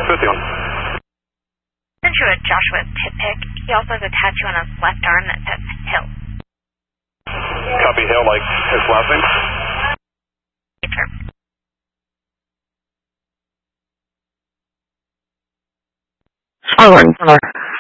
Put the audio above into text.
51. Sent you a Joshua tip pic. He also has a tattoo on his left arm that says Hill. Copy Hill, like his last name? Yes, sir. Silent.